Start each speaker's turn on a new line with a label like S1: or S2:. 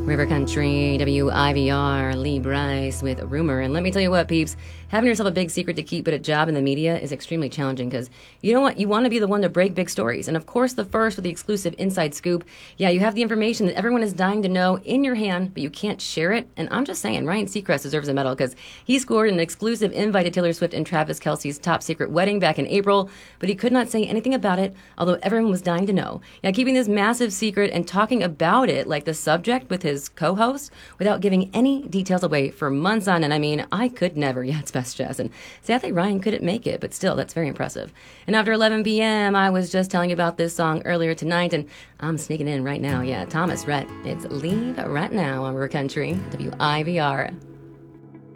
S1: River Country, WIVR, Lee Bryce with Rumor. And let me tell you what, peeps, having yourself a big secret to keep but a job in the media is extremely challenging because you know what? You want to be the one to break big stories. And of course, the first with the exclusive inside scoop. Yeah, you have the information that everyone is dying to know in your hand, but you can't share it. And I'm just saying, Ryan Seacrest deserves a medal because he scored an exclusive invite to Taylor Swift and Travis Kelce's top secret wedding back in April, but he could not say anything about it, although everyone was dying to know. Yeah, keeping this massive secret and talking about it like the subject with his co-host without giving any details away for months on end. I mean, I could never. Yeah, it's best Jess. And sadly, Ryan couldn't make it, but still, that's very impressive. And after 11 p.m., I was just telling you about this song earlier tonight, and I'm sneaking in right now. Yeah, Thomas Rhett. It's Leave Right Now on River Country, WIVR.